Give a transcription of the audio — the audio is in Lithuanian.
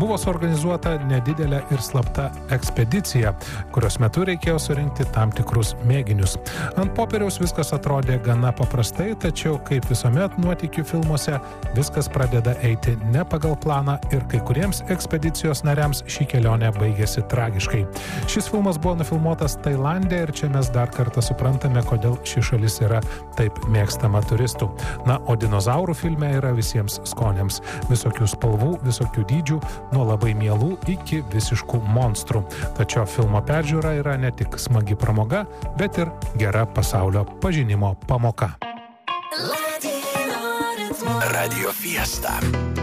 buvo suorganizuota nedidelė ir slapta ekspedicija, kurios metu reikėjo surinkti tam tikrus mėginius. Ant popieriaus viskas atrodė gana paprastai, tačiau kaip visuomet nuotykių filmuose viskas pradeda eiti ne pagal planą ir kai kuriems ekspedicijos nariams ši kelionė baigėsi tragiškai. Šis filmas buvo nufilmuotas Tailande ir čia mes dar kartą suprantame, kodėl ši šalis yra taip mėgstama turistų. Na, o dinozaurų filme yra visiems skoniams. Visokių spalvų, visokių dydžių, nuo labai mielų iki visiškų monstrų. Tačiau filmo peržiūra yra ne tik smagi pramoga, bet ir gera pasaulio pažinimo pamoka. Radio Fiesta.